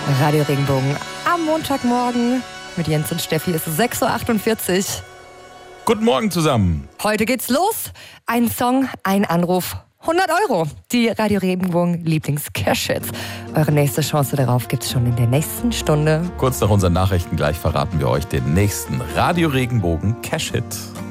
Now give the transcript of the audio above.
Radio Regenbogen am Montagmorgen mit Jens und Steffi. Es ist 6.48 Uhr. Guten Morgen zusammen. Heute geht's los. Ein Song, ein Anruf, 100 Euro. Die Radio Regenbogen Lieblings-Cash-Hits. Eure nächste Chance darauf gibt's schon in der nächsten Stunde. Kurz nach unseren Nachrichten gleich verraten wir euch den nächsten Radio Regenbogen Cash-Hit.